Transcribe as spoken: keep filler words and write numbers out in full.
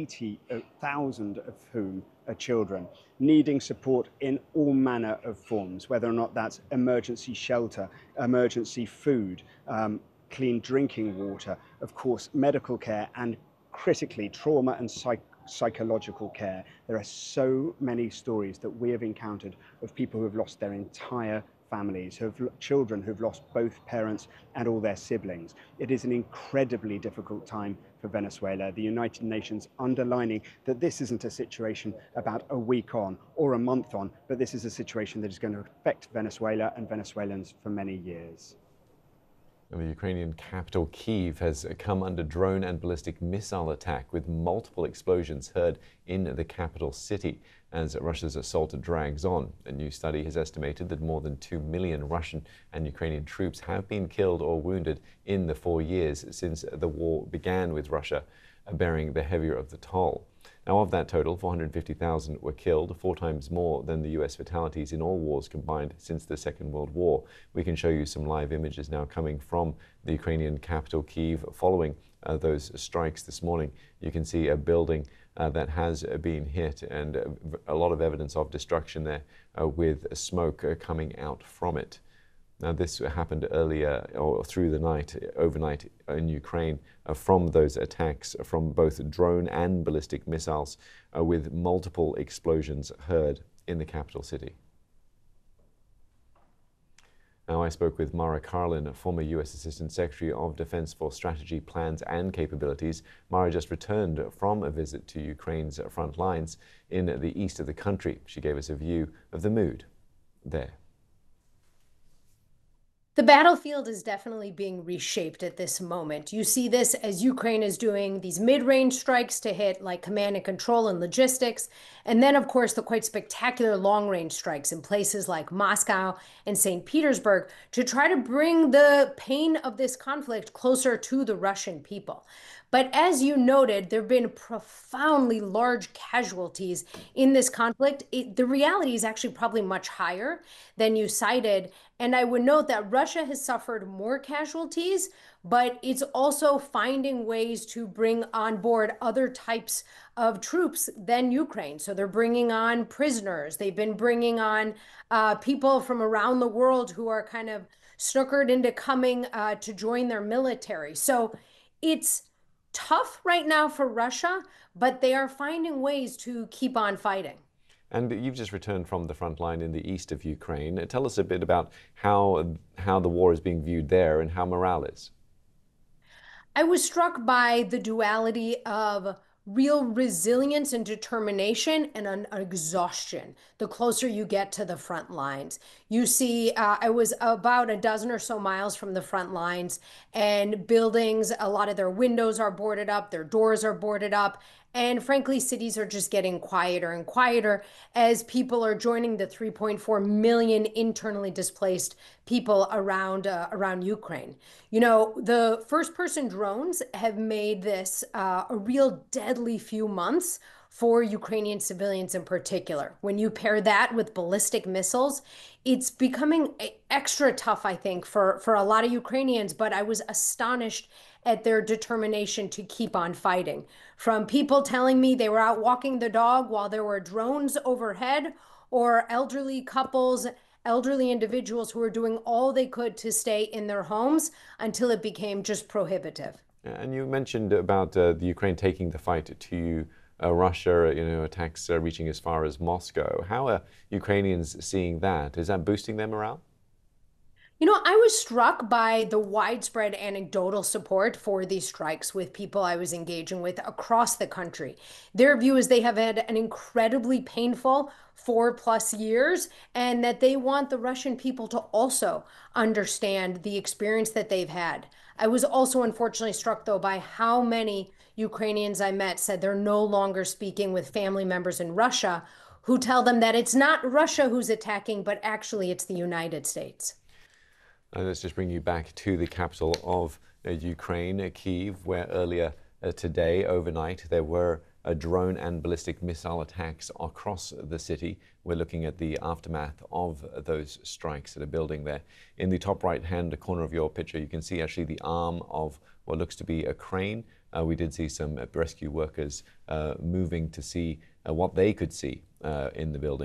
eighty thousand of whom are children, needing support in all manner of forms, whether or not that's emergency shelter, emergency food, um, clean drinking water, of course, medical care, and critically, trauma and psych psychological care. There are so many stories that we have encountered of people who have lost their entire families, who have children who've lost both parents and all their siblings. It is an incredibly difficult time for Venezuela. The United Nations underlining that this isn't a situation about a week on or a month on, but this is a situation that is going to affect Venezuela and Venezuelans for many years. The Ukrainian capital, Kyiv, has come under drone and ballistic missile attack, with multiple explosions heard in the capital city as Russia's assault drags on. A new study has estimated that more than two million Russian and Ukrainian troops have been killed or wounded in the four years since the war began, with Russia bearing the heavier of the toll. Now, of that total, four hundred fifty thousand were killed, four times more than the U S fatalities in all wars combined since the Second World War. We can show you some live images now coming from the Ukrainian capital, Kyiv, following uh, those strikes this morning. You can see a building uh, that has been hit, and uh, a lot of evidence of destruction there, uh, with smoke uh, coming out from it. Now, this happened earlier or through the night, overnight in Ukraine, uh, from those attacks from both drone and ballistic missiles, uh, with multiple explosions heard in the capital city. Now, I spoke with Mara Karlin, former U S Assistant Secretary of Defense for Strategy, Plans and Capabilities. Mara just returned from a visit to Ukraine's front lines in the east of the country. She gave us a view of the mood there. The battlefield is definitely being reshaped at this moment. You see this as Ukraine is doing these mid-range strikes to hit like command and control and logistics. And then, of course, the quite spectacular long-range strikes in places like Moscow and Saint Petersburg to try to bring the pain of this conflict closer to the Russian people. But as you noted, there have been profoundly large casualties in this conflict. It, the reality is actually probably much higher than you cited. And I would note that Russia has suffered more casualties, but it's also finding ways to bring on board other types of troops than Ukraine. So they're bringing on prisoners. They've been bringing on uh, people from around the world who are kind of snookered into coming uh, to join their military. So it's tough right now for Russia, but they are finding ways to keep on fighting. And you've just returned from the front line in the east of Ukraine. Tell us a bit about how, how the war is being viewed there and how morale is. I was struck by the duality of real resilience and determination and an exhaustion the closer you get to the front lines. You see, uh, I was about a dozen or so miles from the front lines, and buildings, a lot of their windows are boarded up, their doors are boarded up, and frankly, cities are just getting quieter and quieter as people are joining the three point four million internally displaced people around uh, around Ukraine. You know, the first-person drones have made this uh, a real deadly few months for Ukrainian civilians in particular. When you pair that with ballistic missiles, it's becoming extra tough, I think, for, for a lot of Ukrainians, but I was astonished at their determination to keep on fighting. From people telling me they were out walking the dog while there were drones overhead, or elderly couples, elderly individuals who were doing all they could to stay in their homes until it became just prohibitive. And you mentioned about uh, the Ukraine taking the fight to Uh, Russia, you know, attacks uh, reaching as far as Moscow. How are Ukrainians seeing that? Is that boosting their morale? You know, I was struck by the widespread anecdotal support for these strikes with people I was engaging with across the country. Their view is they have had an incredibly painful four plus years, and that they want the Russian people to also understand the experience that they've had. I was also unfortunately struck, though, by how many Ukrainians I met said they're no longer speaking with family members in Russia who tell them that it's not Russia who's attacking, but actually it's the United States. Uh, let's just bring you back to the capital of uh, Ukraine, uh, Kyiv, where earlier uh, today, overnight, there were uh, drone and ballistic missile attacks across the city. We're looking at the aftermath of uh, those strikes at a building there. In the top right-hand corner of your picture, you can see actually the arm of what looks to be a crane uh, we did see some uh, rescue workers uh, moving to see uh, what they could see uh, in the building.